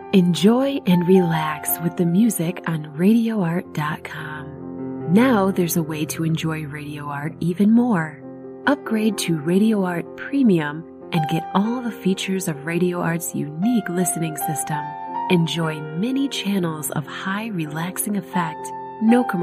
Enjoy and relax with the music on RadioArt.com. Now there's a way to enjoy Radio Art even more. Upgrade to Radio Art Premium and get all the features of Radio Art's unique listening system. Enjoy many channels of high relaxing effect, no commercials.